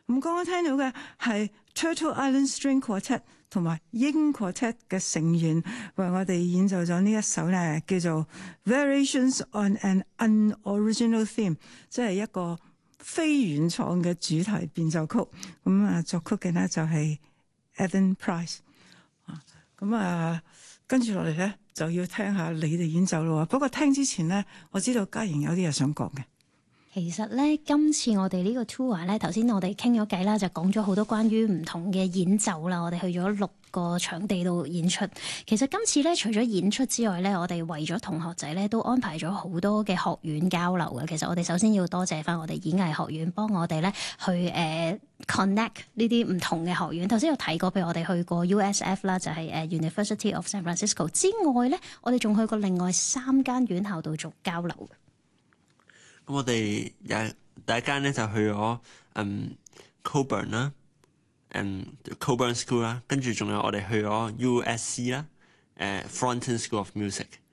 咁剛剛聽到嘅係 Turtle Island String Quartet 同埋鷹 Quartet 嘅成員為我哋演奏咗呢一首咧，叫做 Variations on an Unoriginal Theme， 即係一個非原創嘅主題變奏曲。咁作曲嘅呢就係 Evan Price。跟住落嚟咧就要聽下你哋演奏咯。不過聽之前咧，我知道嘉瑩有啲嘢想講嘅。 其實咧，今次我哋呢個 tour 咧，頭先我哋傾咗偈啦，就講咗好多關於唔同嘅演奏啦。我哋去咗6個場地度演出。其實今次咧，除咗演出之外咧，我哋為咗同學仔咧，都安排咗好多嘅學院交流嘅。其實我哋首先要多謝翻我哋演藝學院幫我哋咧去connect 呢啲唔同嘅學院。頭先有提過，譬如我哋去過 USF 啦，就係University of San Francisco 之外咧，我哋仲去過另外3間院校度做交流。 咁我哋第一間咧就去咗Coburn 啦，Coburn School 啦，跟住仲有我哋去咗 USC 啦，Fronton School of Music。